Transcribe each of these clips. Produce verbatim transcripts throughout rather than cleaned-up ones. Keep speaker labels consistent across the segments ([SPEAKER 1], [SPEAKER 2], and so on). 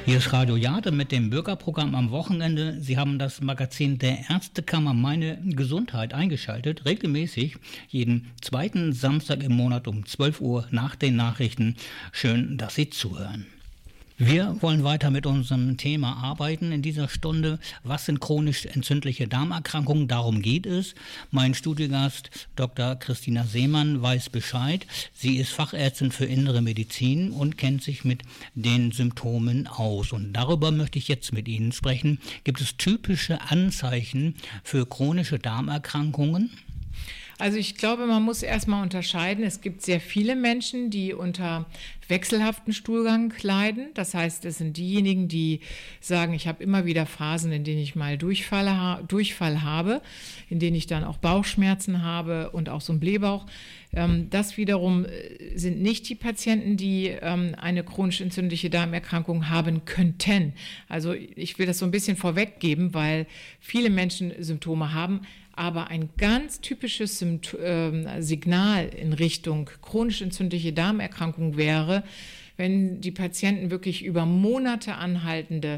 [SPEAKER 1] Hier ist Radio Jade mit dem Bürgerprogramm am Wochenende. Sie haben das Magazin der Ärztekammer Meine Gesundheit eingeschaltet, regelmäßig jeden zweiten Samstag im Monat um zwölf Uhr nach den Nachrichten. Schön, dass Sie zuhören. Wir wollen weiter mit unserem Thema arbeiten in dieser Stunde. Was sind chronisch entzündliche Darmerkrankungen? Darum geht es. Mein Studiogast Doktor Christina Seemann weiß Bescheid. Sie ist Fachärztin für Innere Medizin und kennt sich mit den Symptomen aus. Und darüber möchte ich jetzt mit Ihnen sprechen. Gibt es typische Anzeichen für chronische Darmerkrankungen?
[SPEAKER 2] Also ich glaube, man muss erstmal unterscheiden. Es gibt sehr viele Menschen, die unter wechselhaften Stuhlgang leiden. Das heißt, es sind diejenigen, die sagen, ich habe immer wieder Phasen, in denen ich mal Durchfall, Durchfall habe, in denen ich dann auch Bauchschmerzen habe und auch so einen Blähbauch. Das wiederum sind nicht die Patienten, die eine chronisch entzündliche Darmerkrankung haben könnten. Also ich will das so ein bisschen vorweggeben, weil viele Menschen Symptome haben. Aber ein ganz typisches Symptom, äh, Signal in Richtung chronisch entzündliche Darmerkrankung wäre, wenn die Patienten wirklich über Monate anhaltende,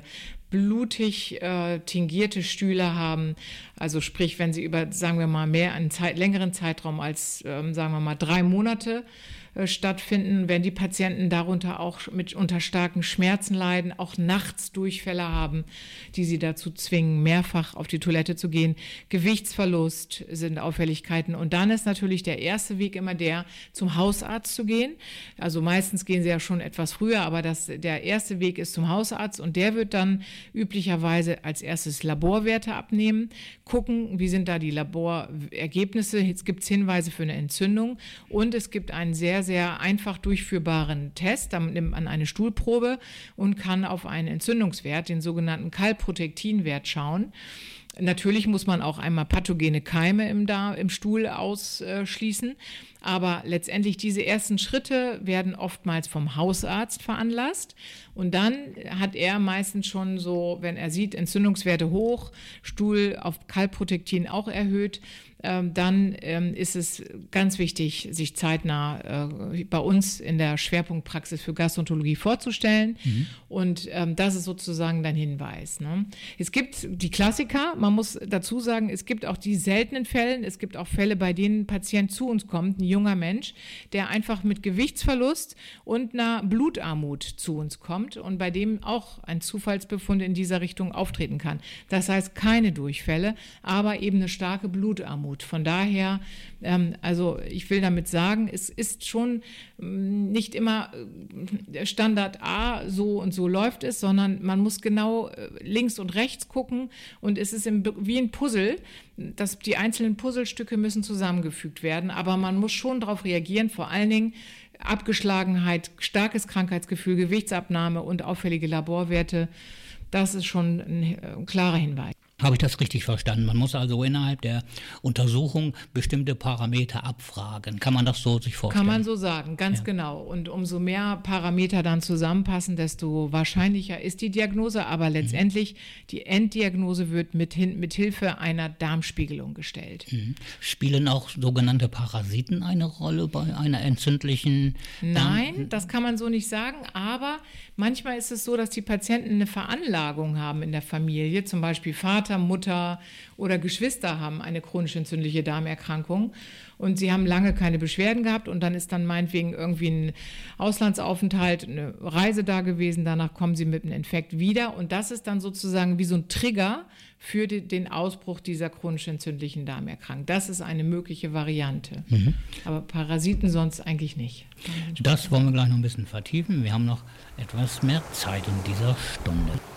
[SPEAKER 2] blutig äh, tingierte Stühle haben, also sprich, wenn sie über, sagen wir mal, mehr einen Zeit, längeren Zeitraum als, ähm, sagen wir mal, drei Monate äh, stattfinden, wenn die Patienten darunter auch mit unter starken Schmerzen leiden, auch nachts Durchfälle haben, die sie dazu zwingen, mehrfach auf die Toilette zu gehen. Gewichtsverlust sind Auffälligkeiten. Und dann ist natürlich der erste Weg immer der, zum Hausarzt zu gehen. Also meistens gehen sie ja schon etwas früher, aber das, der erste Weg ist zum Hausarzt und der wird dann üblicherweise als erstes Laborwerte abnehmen, gucken, wie sind da die Laborergebnisse. Jetzt gibt es Hinweise für eine Entzündung und es gibt einen sehr, sehr einfach durchführbaren Test. Da nimmt man eine Stuhlprobe und kann auf einen Entzündungswert, den sogenannten Kalprotektinwert, schauen. Natürlich muss man auch einmal pathogene Keime im, Darm, im Stuhl ausschließen, aber letztendlich diese ersten Schritte werden oftmals vom Hausarzt veranlasst und dann hat er meistens schon so, wenn er sieht, Entzündungswerte hoch, Stuhl auf Kalprotektin auch erhöht, dann ist es ganz wichtig, sich zeitnah bei uns in der Schwerpunktpraxis für Gastroenterologie vorzustellen. Mhm. Und das ist sozusagen dein Hinweis. Ne? Es gibt die Klassiker, man muss dazu sagen, es gibt auch die seltenen Fälle, es gibt auch Fälle, bei denen ein Patient zu uns kommt, ein junger Mensch, der einfach mit Gewichtsverlust und einer Blutarmut zu uns kommt und bei dem auch ein Zufallsbefund in dieser Richtung auftreten kann. Das heißt keine Durchfälle, aber eben eine starke Blutarmut. Von daher, ähm, also ich will damit sagen, es ist schon ähm, nicht immer äh, Standard A, so und so läuft es, sondern man muss genau äh, links und rechts gucken und es ist im, wie ein Puzzle, dass die einzelnen Puzzlestücke müssen zusammengefügt werden, aber man muss schon darauf reagieren, vor allen Dingen Abgeschlagenheit, starkes Krankheitsgefühl, Gewichtsabnahme und auffällige Laborwerte, das ist schon ein, ein klarer Hinweis.
[SPEAKER 1] Habe ich das richtig verstanden? Man muss also innerhalb der Untersuchung bestimmte Parameter abfragen. Kann man das so sich vorstellen?
[SPEAKER 2] Kann man so sagen, ganz ja. genau. Und umso mehr Parameter dann zusammenpassen, desto wahrscheinlicher ist die Diagnose. Aber letztendlich, mhm. die Enddiagnose wird mit, mit Hilfe einer Darmspiegelung gestellt. Mhm.
[SPEAKER 1] Spielen auch sogenannte Parasiten eine Rolle bei einer entzündlichen Darm?
[SPEAKER 2] Nein, das kann man so nicht sagen. Aber manchmal ist es so, dass die Patienten eine Veranlagung haben in der Familie, zum Beispiel Vater, Mutter oder Geschwister haben eine chronisch entzündliche Darmerkrankung und sie haben lange keine Beschwerden gehabt und dann ist dann meinetwegen irgendwie ein Auslandsaufenthalt, eine Reise da gewesen, danach kommen sie mit einem Infekt wieder und das ist dann sozusagen wie so ein Trigger für die, den Ausbruch dieser chronisch entzündlichen Darmerkrankung. Das ist eine mögliche Variante, mhm. aber Parasiten sonst eigentlich nicht.
[SPEAKER 1] Das wollen wir gleich noch ein bisschen vertiefen. Wir haben noch etwas mehr Zeit in dieser Stunde.